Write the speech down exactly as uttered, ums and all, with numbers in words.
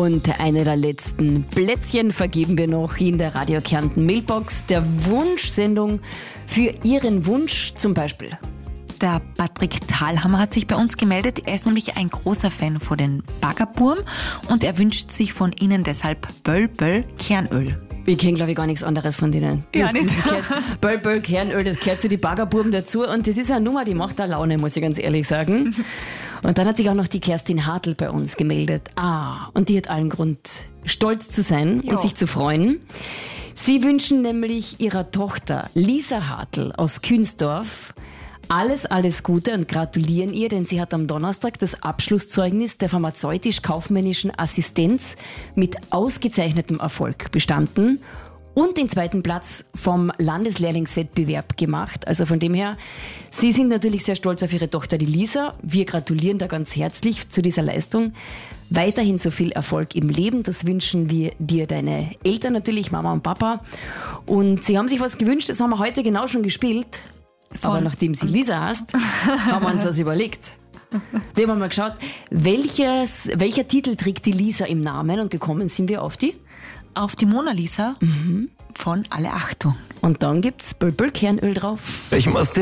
Und eine der letzten Plätzchen vergeben wir noch in der Radio Kärnten Mailbox der Wunschsendung für Ihren Wunsch zum Beispiel. Der Patrick Thalhammer hat sich bei uns gemeldet. Er ist nämlich ein großer Fan von den Baggerburm und er wünscht sich von Ihnen deshalb Böll-Böll Kernöl. Ich kenne, glaube ich, gar nichts anderes von denen. Ja, das, nicht. Das gehört, Böll, Böll, Kernöl, das gehört zu den Baggerbuben dazu. Und das ist eine Nummer, die macht da Laune, muss ich ganz ehrlich sagen. Und dann hat sich auch noch die Kerstin Hartl bei uns gemeldet. Ah, und die hat allen Grund, stolz zu sein Jo. und sich zu freuen. Sie wünschen nämlich ihrer Tochter Lisa Hartl aus Künsdorf alles, alles Gute und gratulieren ihr, denn sie hat am Donnerstag das Abschlusszeugnis der pharmazeutisch-kaufmännischen Assistenz mit ausgezeichnetem Erfolg bestanden und den zweiten Platz vom Landeslehrlingswettbewerb gemacht. Also von dem her, Sie sind natürlich sehr stolz auf Ihre Tochter, die Lisa. Wir gratulieren da ganz herzlich zu dieser Leistung. Weiterhin so viel Erfolg im Leben, das wünschen wir dir, deine Eltern natürlich, Mama und Papa. Und Sie haben sich was gewünscht, das haben wir heute genau schon gespielt. Von Aber nachdem sie Lisa heißt, haben wir uns was überlegt. Wir haben mal geschaut, welches, welcher Titel trägt die Lisa im Namen und gekommen sind wir auf die? Auf die Mona Lisa mhm. von Alle Achtung. Und dann gibt's Böll-Böll Kernöl drauf. Ich muss